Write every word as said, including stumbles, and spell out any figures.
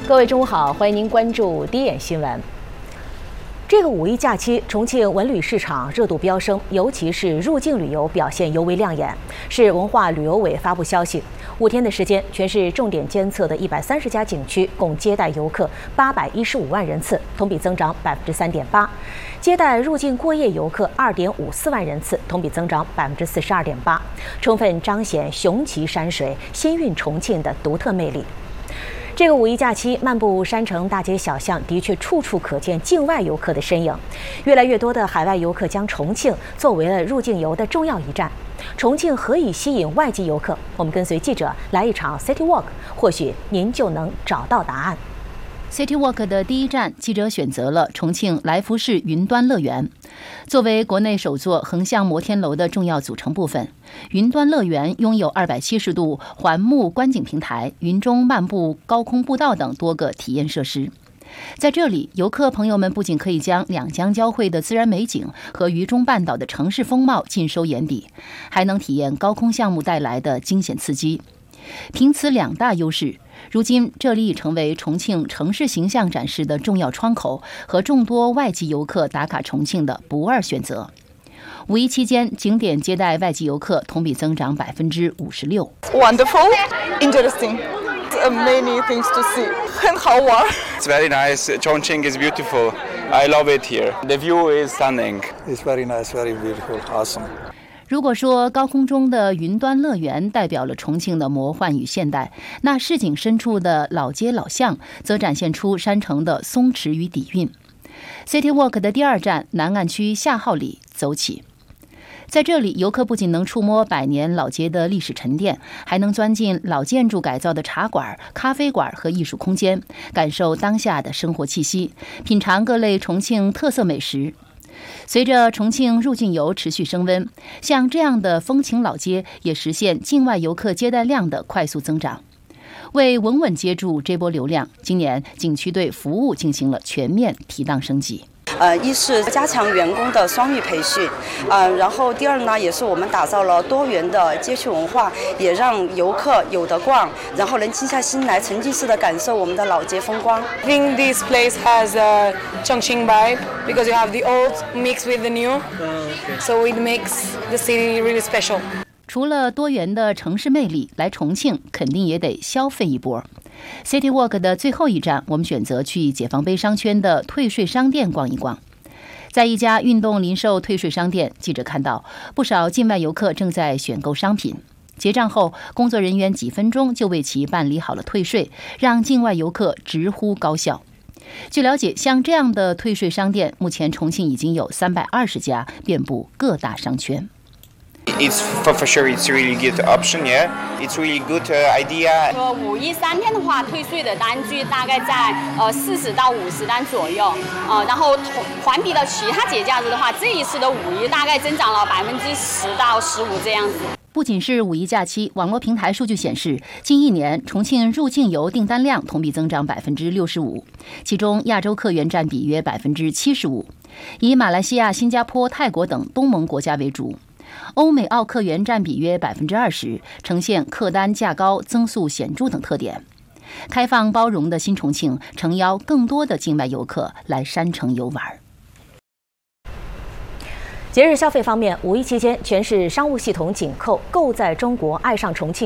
各位中午好，欢迎您关注第一眼新闻。这个五一假期，重庆文旅市场热度飙升，尤其是入境旅游表现尤为亮眼。市文化旅游委发布消息，五天的时间，全市重点监测的一百三十家景区共接待游客八百一十五万人次，同比增长百分之三点八；接待入境过夜游客二点五四万人次，同比增长百分之四十二点八，充分彰显雄奇山水、新韵重庆的独特魅力。 这个五一假期，漫步山城大街小巷，的确处处可见境外游客的身影。越来越多的海外游客将重庆作为了入境游的重要一站。重庆何以吸引外籍游客？我们跟随记者来一场 City Walk， 或许您就能找到答案。 City Walk 的第一站，记者选择了重庆来福士云端乐园。作为国内首座横向摩天楼的重要组成部分，云端乐园拥有二百七十度环幕观景平台、云中漫步高空步道等多个体验设施。在这里，游客朋友们不仅可以将两江交汇的自然美景和渝中半岛的城市风貌尽收眼底，还能体验高空项目带来的惊险刺激。 凭此两大优势，如今这里已成为重庆城市形象展示的重要窗口和众多外籍游客打卡重庆的不二选择。五一期间，景点接待外籍游客同比增长百分之五十六。 Wonderful, interesting, many things to see. 很好玩。 It's very nice. Chongqing is beautiful. I love it here. The view is stunning. It's very nice, very beautiful, awesome. 如果说高空中的云端乐园代表了重庆的魔幻与现代，那市井深处的老街老巷则展现出山城的松弛与底蕴。City Walk 的第二站南岸区夏号里走起，在这里，游客不仅能触摸百年老街的历史沉淀，还能钻进老建筑改造的茶馆、咖啡馆和艺术空间，感受当下的生活气息，品尝各类重庆特色美食。 随着重庆入境游持续升温，像这样的风情老街也实现境外游客接待量的快速增长。为稳稳接住这波流量，今年景区对服务进行了全面提档升级。 呃，一是加强员工的双语培训，呃，然后第二呢，也是我们打造了多元的街区文化，也让游客有得逛，然后能静下心来，沉浸式的感受我们的老街风光。 I think this place has a Chongqing vibe because you have the old mixed with the new, so it makes the city really special. 除了多元的城市魅力，来重庆肯定也得消费一波。 City Walk 的最后一站，我们选择去解放碑商圈的退税商店逛一逛。在一家运动零售退税商店，记者看到不少境外游客正在选购商品。结账后，工作人员几分钟就为其办理好了退税，让境外游客直呼高效。据了解，像这样的退税商店，目前重庆已经有三百二十家，遍布各大商圈。 It's for, for sure. It's really good option. Yeah, it's really good uh, idea. 说五一三天的话，退税的单据大概在呃四十到五十单左右，呃，然后环比的其他节假日的话，这一次的五一大概增长了百分之十到十五这样子。 不仅是五一假期，网络平台数据显示，近一年重庆入境游订单量同比增长百分之六十五，其中亚洲客源占比约百分之七十五，以马来西亚、新加坡、泰国等东盟国家为主。 欧美澳客源占比约百分之二十，呈现客单价高、增速显著等特点。开放包容的新重庆，诚邀更多的境外游客来山城游玩。节日消费方面，五一期间全市商务系统紧扣“购在中国，爱上重庆”